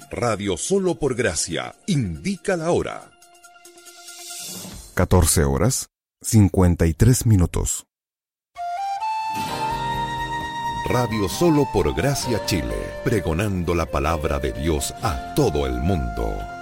Radio Solo por Gracia indica la hora. 14:53. Radio Solo por Gracia Chile, pregonando la palabra de Dios a todo el mundo.